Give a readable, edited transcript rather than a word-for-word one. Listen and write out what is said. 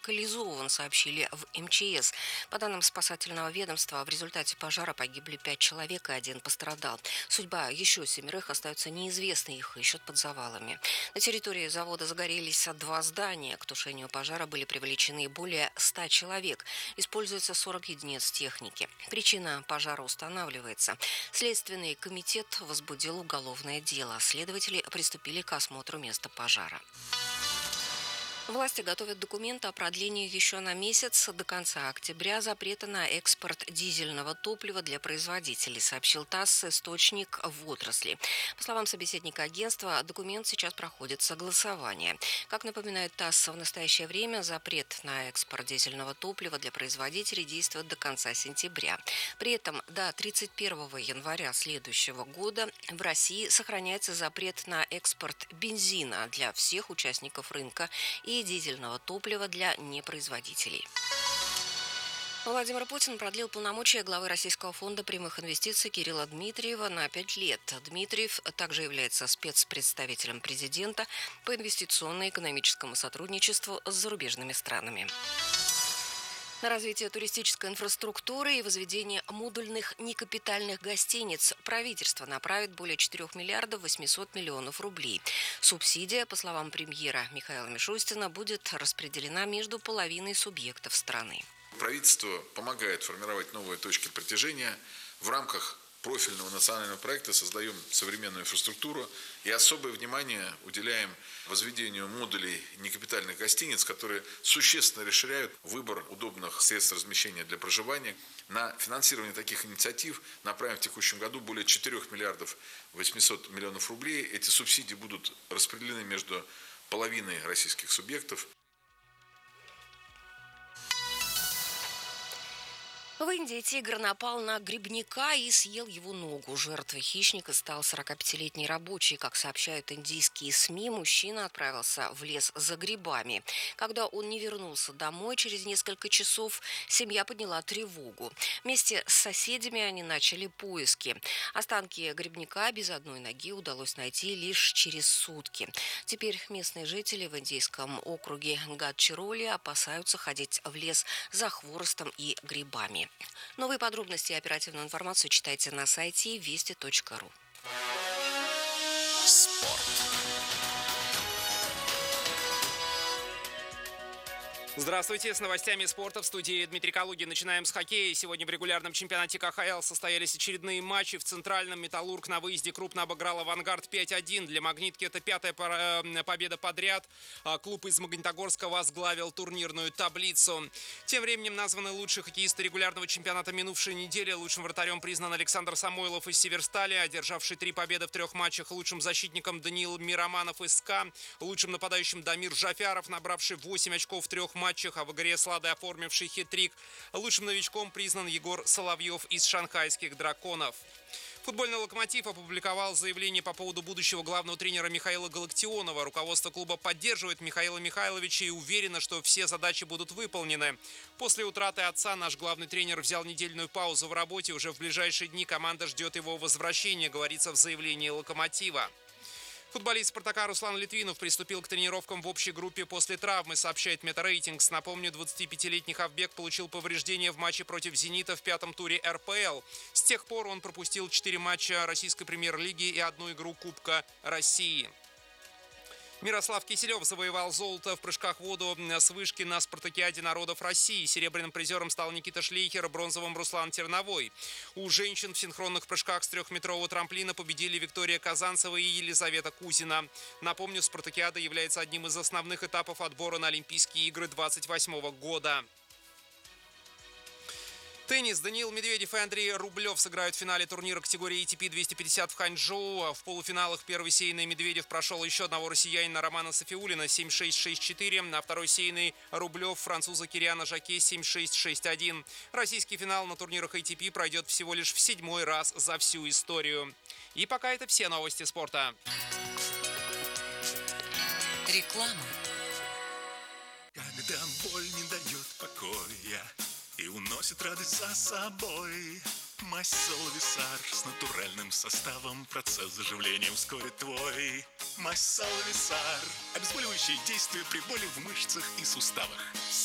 локализован, сообщили в МЧС. По данным спасательного ведомства, в результате пожара погибли 5 человек и 1 пострадал. Судьба еще 7 остается неизвестной, их ищут под завалами. На территории завода загорелись 2 здания. К тушению пожара были привлечены более 100 человек. Используется 40 единиц техники. Причина пожара устанавливается. Следственный комитет возбудил уголовное дело. Следователи приступили к осмотру места пожара. Власти готовят документы о продлении еще на месяц до конца октября запрета на экспорт дизельного топлива для производителей, сообщил ТАСС источник в отрасли. По словам собеседника агентства, документ сейчас проходит согласование. Как напоминает ТАСС, в настоящее время запрет на экспорт дизельного топлива для производителей действует до конца сентября. При этом до 31 января следующего года в России сохраняется запрет на экспорт бензина для всех участников рынка и дизельного топлива для непроизводителей. Владимир Путин продлил полномочия главы Российского фонда прямых инвестиций Кирилла Дмитриева на 5 лет. Дмитриев также является спецпредставителем президента по инвестиционно-экономическому сотрудничеству с зарубежными странами. На развитие туристической инфраструктуры и возведение модульных некапитальных гостиниц правительство направит более 4 миллиардов 800 миллионов рублей. Субсидия, по словам премьера Михаила Мишустина, будет распределена между половиной субъектов страны. Правительство помогает формировать новые точки притяжения. В рамках профильного национального проекта создаем современную инфраструктуру и особое внимание уделяем возведению модулей некапитальных гостиниц, которые существенно расширяют выбор удобных средств размещения для проживания. На финансирование таких инициатив направим в текущем году более 4 миллиардов 800 миллионов рублей. Эти субсидии будут распределены между половиной российских субъектов. В Индии тигр напал на грибника и съел его ногу. Жертвой хищника стал 45-летний рабочий. Как сообщают индийские СМИ, мужчина отправился в лес за грибами. Когда он не вернулся домой, через несколько часов семья подняла тревогу. Вместе с соседями они начали поиски. Останки грибника без одной ноги удалось найти лишь через сутки. Теперь местные жители в индийском округе Гадчироли опасаются ходить в лес за хворостом и грибами. Новые подробности и оперативную информацию читайте на сайте вести.ру. Спорт. Здравствуйте, с новостями спорта в студии Дмитрий Калугин. Начинаем с хоккея. Сегодня в регулярном чемпионате КХЛ состоялись очередные матчи. В Центральном «Металлург» на выезде крупно обыграл «Авангард» 5-1. Для «Магнитки» это 5-я победа подряд. Клуб из Магнитогорска возглавил турнирную таблицу. Тем временем названы лучшие хоккеисты регулярного чемпионата минувшей недели. Лучшим вратарем признан Александр Самойлов из «Северстали», одержавший 3 победы в 3 матчах. Лучшим защитником Даниил Мироманов из СКА. Лучшим нападающим Дамир Жафяров, набравший 8 очков в 3 матчах, а в игре с «Ладой» оформивший хет-трик. Лучшим новичком признан Егор Соловьев из «Шанхайских драконов». Футбольный «Локомотив» опубликовал заявление по поводу будущего главного тренера Михаила Галактионова. Руководство клуба поддерживает Михаила Михайловича и уверено, что все задачи будут выполнены. После утраты отца наш главный тренер взял недельную паузу в работе. Уже в ближайшие дни команда ждет его возвращения, говорится в заявлении «Локомотива». Футболист «Спартака» Руслан Литвинов приступил к тренировкам в общей группе после травмы, сообщает Метарейтингс. Напомню, 25-летний хавбек получил повреждения в матче против «Зенита» в 5-м туре РПЛ. С тех пор он пропустил 4 матча российской премьер-лиги и 1 игру Кубка России. Мирослав Киселев завоевал золото в прыжках в воду с вышки на Спартакиаде народов России. Серебряным призером стал Никита Шлейхер, бронзовым Руслан Терновой. У женщин в синхронных прыжках с 3-метрового трамплина победили Виктория Казанцева и Елизавета Кузина. Напомню, Спартакиада является одним из основных этапов отбора на Олимпийские игры 2028 года. Теннис. Даниил Медведев и Андрей Рублев сыграют в финале турнира категории ATP 250 в Ханчжоу. В полуфиналах первый сейный Медведев прошел еще одного россиянина Романа Сафиуллина 7-6, 6-4. На второй сейный Рублев француза Кириана Жаке 7-6, 6-1. Российский финал на турнирах ATP пройдет всего лишь в 7-й раз за всю историю. И пока это все новости спорта. Реклама. Когда боль не дает покоя и уносит радость за собой, мазь Салвисар с натуральным составом процесс заживления ускорит твой. Мазь Салвисар. Обезболивающее действие при боли в мышцах и суставах.